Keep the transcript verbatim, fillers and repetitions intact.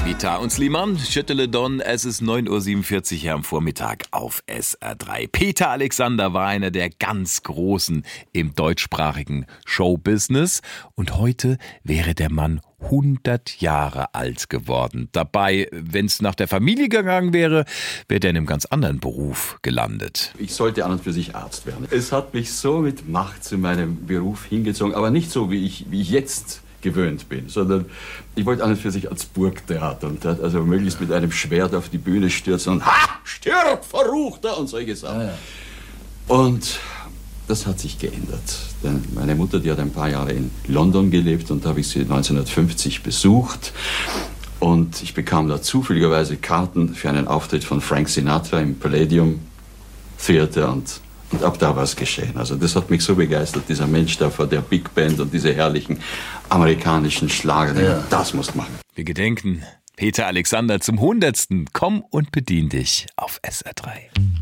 Peter und Sliman, Schüttele Don, es ist neun Uhr siebenundvierzig hier am Vormittag auf S R drei. Peter Alexander war einer der ganz Großen im deutschsprachigen Showbusiness und heute wäre der Mann hundert Jahre alt geworden. Dabei, wenn es nach der Familie gegangen wäre, wäre er in einem ganz anderen Beruf gelandet. Ich sollte an und für sich Arzt werden. Es hat mich so mit Macht zu meinem Beruf hingezogen, aber nicht so, wie ich, wie ich jetzt gewöhnt bin, sondern ich wollte an und für sich als Burgtheater und also möglichst mit einem Schwert auf die Bühne stürzen und ha, stirb, Verruchter und solche Sachen. Ja, ja. Und das hat sich geändert. Denn meine Mutter, die hat ein paar Jahre in London gelebt und da habe ich sie neunzehnhundertfünfzig besucht. Und ich bekam da zufälligerweise Karten für einen Auftritt von Frank Sinatra im Palladium Theater und, und ab da war es geschehen. Also das hat mich so begeistert, dieser Mensch da vor der Big Band und diese herrlichen amerikanischen Schlager. Ja. Das musst du machen. Wir gedenken Peter Alexander zum hundertsten. Komm und bedien dich auf S R drei.